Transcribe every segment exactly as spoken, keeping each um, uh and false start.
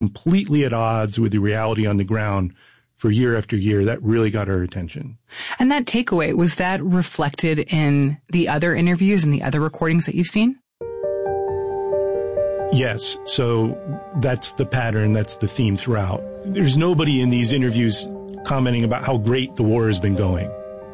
completely at odds with the reality on the ground for year after year. That really got our attention. And that takeaway, was that reflected in the other interviews and the other recordings that you've seen? Yes. So that's the pattern. That's the theme throughout. There's nobody in these interviews commenting about how great the war has been going.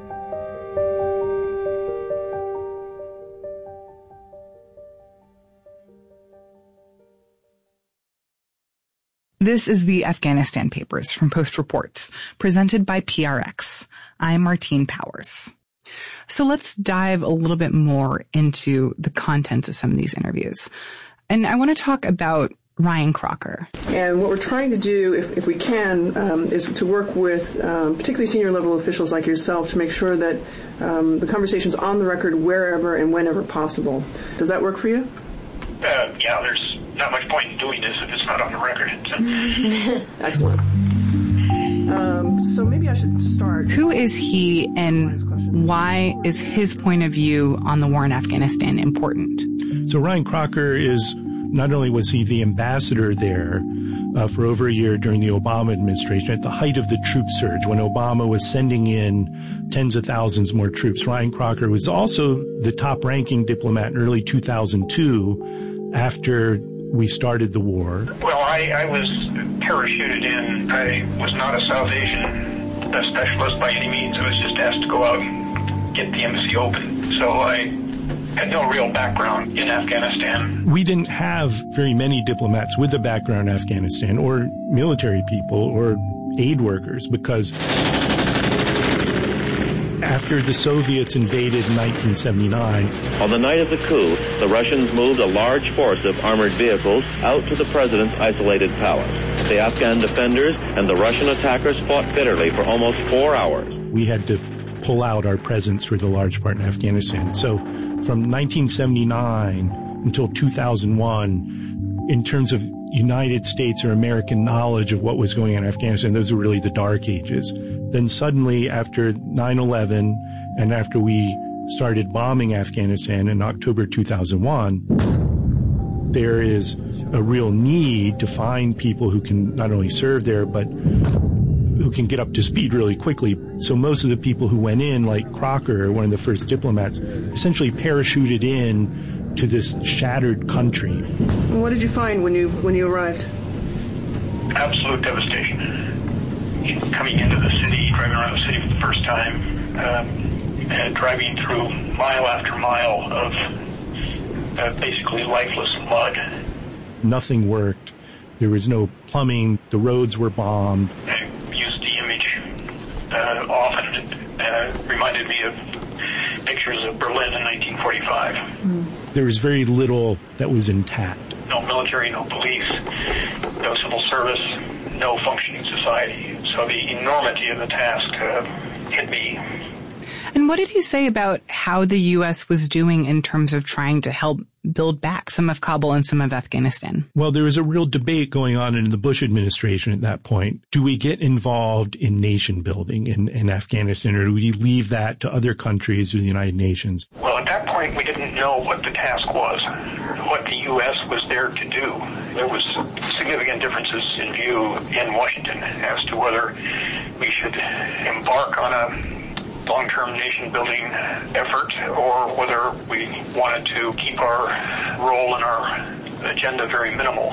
This is the Afghanistan Papers from Post Reports, presented by P R X. I'm Martine Powers. So let's dive a little bit more into the contents of some of these interviews. And I want to talk about Ryan Crocker. And what we're trying to do, if, if we can, um, is to work with um, particularly senior level officials like yourself to make sure that um, the conversation's on the record wherever and whenever possible. Does that work for you? Uh, yeah, there's not much point in doing this if it's not on the record. So. Excellent. Um, so maybe I should start. Who is he, and why is his point of view on the war in Afghanistan important? So Ryan Crocker is, not only was he the ambassador there uh, for over a year during the Obama administration, at the height of the troop surge, when Obama was sending in tens of thousands more troops, Ryan Crocker was also the top-ranking diplomat in early two thousand two after we started the war. Well, I, I was parachuted in. I was not a South Asian specialist by any means. I was just asked to go out and get the embassy open. So I had no real background in Afghanistan. We didn't have very many diplomats with a background in Afghanistan, or military people, or aid workers, because after the Soviets invaded in nineteen seventy-nine. On the night of the coup, the Russians moved a large force of armored vehicles out to the president's isolated palace. The Afghan defenders and the Russian attackers fought bitterly for almost four hours. We had to pull out our presence for the large part in Afghanistan. So from nineteen seventy-nine until two thousand one, in terms of United States or American knowledge of what was going on in Afghanistan, those were really the dark ages. Then suddenly, after nine eleven, and after we started bombing Afghanistan in October two thousand one, there is a real need to find people who can not only serve there, but who can get up to speed really quickly. So most of the people who went in, like Crocker, one of the first diplomats, essentially parachuted in to this shattered country. What did you find when you when you arrived? Absolute devastation. Coming into the city, driving around the city for the first time, um, and driving through mile after mile of uh, basically lifeless mud. Nothing worked. There was no plumbing. The roads were bombed. I used the image uh, often. It uh, reminded me of pictures of Berlin in nineteen forty-five. Mm. There was very little that was intact. No military, no police, no civil service, no functioning society. So the enormity of the task uh, hit me. And what did he say about how the U S was doing in terms of trying to help build back some of Kabul and some of Afghanistan? Well, there was a real debate going on in the Bush administration at that point. Do we get involved in nation building in, in Afghanistan, or do we leave that to other countries or the United Nations? Well, at that point, we didn't know what the task was, what the U S was there to do. There was significant differences in view in Washington as to whether we should embark on a long-term nation-building effort, or whether we wanted to keep our role and our agenda very minimal.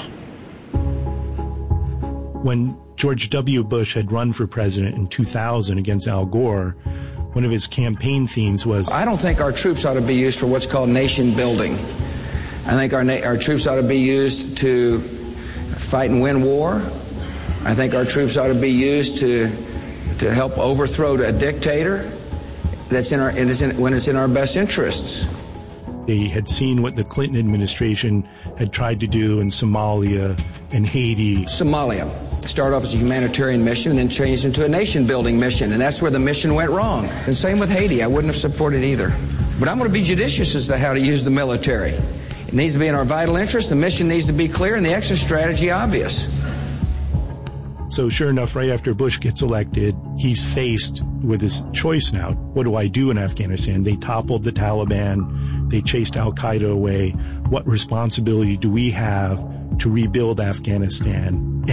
When George W. Bush had run for president in two thousand against Al Gore, one of his campaign themes was, I don't think our troops ought to be used for what's called nation-building. I think our, na- our troops ought to be used to fight and win war. I think our troops ought to be used to to help overthrow a dictator. That's in our, it is in, when it's in our best interests. They had seen what the Clinton administration had tried to do in Somalia and Haiti. Somalia started off as a humanitarian mission and then changed into a nation-building mission, and that's where the mission went wrong. And same with Haiti. I wouldn't have supported either. But I'm going to be judicious as to how to use the military. It needs to be in our vital interest, the mission needs to be clear, and the exit strategy obvious. So sure enough, right after Bush gets elected, he's faced with this choice now. What do I do in Afghanistan? They toppled the Taliban. They chased al-Qaeda away. What responsibility do we have to rebuild Afghanistan.